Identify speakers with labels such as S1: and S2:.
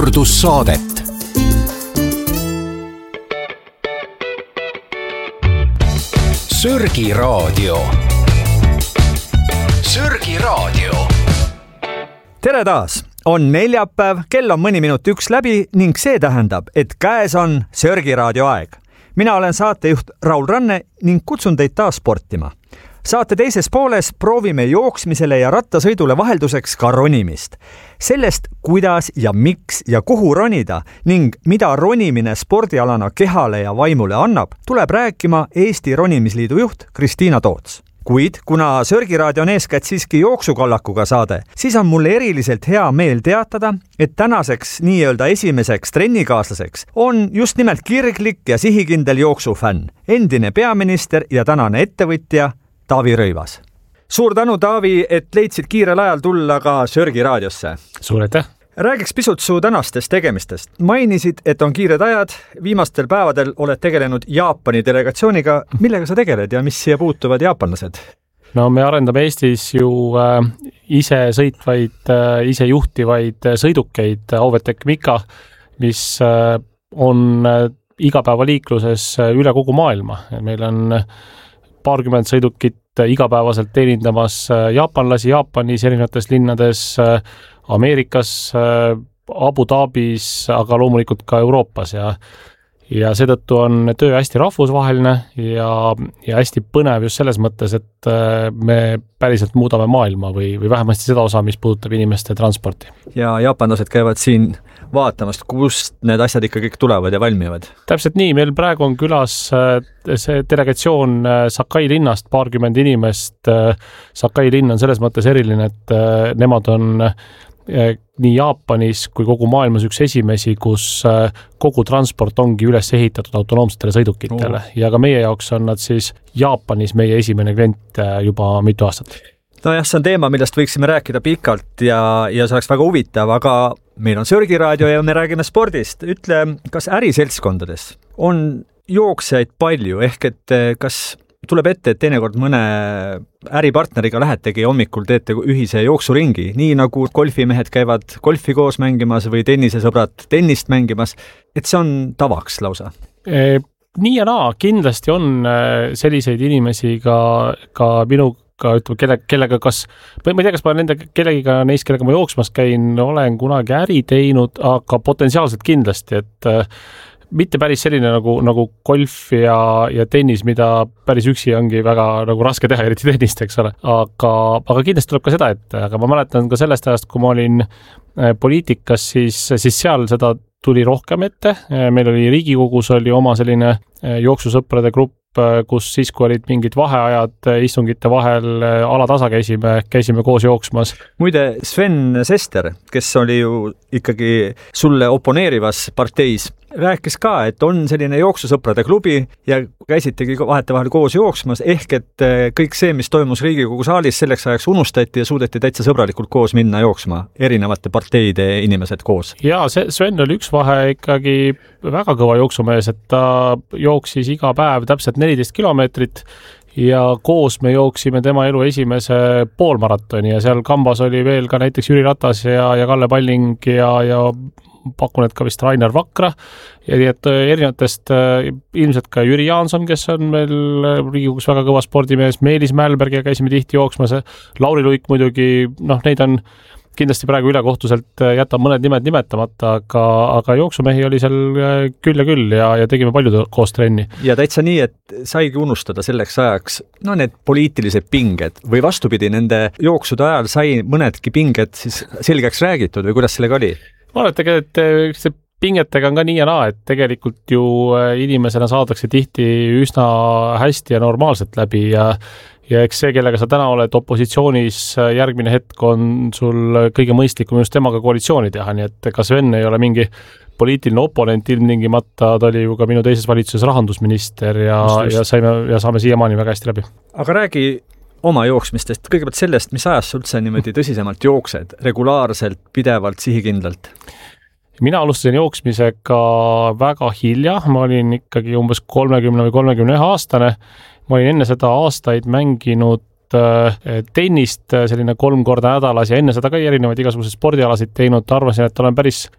S1: kordussaadet. Sörgi raadio. Sörgi raadio.
S2: Tere taas! On neljapäev, kell on mõni minut 1 läbi ning see tähendab, et käes on Sörgi raadio aeg. Mina olen saatejuht Raul Ranne ning kutsun teid taas sportima. Saate teises pooles proovime jooksmisele ja rattasõidule vahelduseks ka ronimist. Sellest, kuidas ja miks ja kuhu ronida ning mida ronimine spordialana kehale ja vaimule annab, tuleb rääkima Eesti Ronimisliidu juht Kristiina Toots. Kuid kuna Sörgi raadio on eeskätt siiski jooksukallakuga saade, siis on mulle eriliselt hea meel teatada, et tänaseks nii-öelda esimeseks trennikaaslaseks on just nimelt kirglik ja sihikindel jooksufänn, endine peaminister ja tänane ettevõtja Taavi Rõivas. Suur tänu, Taavi, et leidsid kiirel ajal tulla ka Sörgi raadiosse.
S3: Suur aitäh!
S2: Räägiks pisut su tänastest tegemistest. Mainisid, et on kiired ajad, viimastel päevadel oled tegelenud Jaapani delegatsiooniga. Millega sa tegeled ja mis siia puutuvad jaapanlased?
S3: No me arendame Eestis ju ise sõitvaid, ise juhtivaid sõidukeid Auvetec Mika, mis on igapäevaliikluses üle kogu maailma. Meil on paarkümmend sõidukit igapäevaselt teenindamas jaapanlasi Jaapanis, erinevates linnades, Ameerikas, Abu Dhabis, aga loomulikult ka Euroopas ja seetõttu on töö hästi rahvusvaheline ja hästi põnev just selles mõttes, et me päriselt muudame maailma või vähemasti seda osa, mis puudutab inimeste transporti.
S2: Ja jaapanlased käivad siin vaatamast, kust need asjad ikka kõik tulevad ja valmivad.
S3: Täpselt nii, meil praegu on külas see delegatsioon Sakai linnast, paarkümmend inimest. Sakai linn on selles mõttes eriline, et nemad on nii Jaapanis kui kogu maailmas üks esimesi, kus kogu transport ongi üles ehitatud autonoomsetele sõidukitele ja ka meie jaoks on nad siis Jaapanis meie esimene klient juba mitu aastat.
S2: No jah, see on teema, millest võiksime rääkida pikalt ja see oleks väga huvitav, aga meil on Sörgi raadio ja me räägime spordist. Ütle, kas äriseltskondades on jooksjaid palju, ehk et kas tuleb ette, et teinekord mõne äripartneriga lähetegi hommikul teete ühise jooksuringi, nii nagu golfimehed käivad golfi koos mängimas või tennisesõbrad tennist mängimas, et see on tavaks lausa?
S3: Nii ja naa, kindlasti on selliseid inimesi ka minuga, kellega kas, ma ei tea, kas ma kellegiga neist, kellega ma jooksmas käin, olen kunagi äri teinud, aga potentsiaalselt kindlasti, et mitte päris selline nagu golf ja tennis, mida päris üksi ongi väga nagu raske teha, eriti tennist, eks ole. Aga kindlasti tuleb ka seda ette, aga ma mäletan ka sellest ajast, kui ma olin poliitikas, siis seal seda tuli rohkem ette. Meil oli Riigikogus oli oma selline jooksusõprade grupp, kus siis, kui olid mingid vaheajad istungite vahel alatasa käisime koos jooksmas.
S2: Muide, Sven Sester, kes oli ju ikkagi sulle oponeerivas parteis, rääkis ka, et on selline jooksusõprade klubi ja käisitegi vahetevahel koos jooksmas, ehk et kõik see, mis toimus Riigikogu saalis, selleks ajaks unustati ja suudeti täitsa sõbralikult koos minna jooksma, erinevate parteide inimesed koos.
S3: Ja Sven oli üks vahe ikkagi väga kõva jooksumees, et ta jooksis iga päev täpselt 14 kilomeetrit ja koos me jooksime tema elu esimese poolmaratoni ja seal kambas oli veel ka näiteks Jüri Ratas ja Kalle Palling ja pakun, et ka vist Rainer Vakra ja nii, et erinevatest ilmselt ka Jüri Jaanson, kes on meil Riigikogus väga kõva spordimees, Meelis Mälberg ja käisime tihti jooksmas, Lauri Luik muidugi, neid on kindlasti praegu ülekohtuselt jätab mõned nimed nimetamata, aga jooksumehi oli seal küll ja tegime palju koos trenni.
S2: Ja täitsa nii, et saigi unustada selleks ajaks need poliitilised pinged või vastupidi, nende jooksude ajal sai mõnedki pinged siis selgeks räägitud või kuidas sellega oli?
S3: Ma olen tegelikult, et see pingetega on ka nii ja naa, et tegelikult ju inimesena saadakse tihti üsna hästi ja normaalselt läbi ja eks see, kellega sa täna oled opositsioonis, järgmine hetk on sul kõige mõistlikum just temaga koalitsiooni teha, nii et ka Sven ei ole mingi poliitiline oponent ilmtingimata, ta oli ju ka minu teises valitsuses rahandusminister ja saame siiamaani väga hästi läbi. Aga
S2: räägi oma jooksmistest, kõigepealt sellest, mis ajast üldse niimoodi tõsisemalt jooksed, regulaarselt, pidevalt, sihikindlalt?
S3: Mina alustasin jooksmisega väga hilja, ma olin ikkagi umbes 30 või 31 aastane. Ma olin enne seda aastaid mänginud tennist selline 3 korda nädalas ja enne seda ka erinevaid igasuguseid spordialasid teinud. Arvasin, et olen päris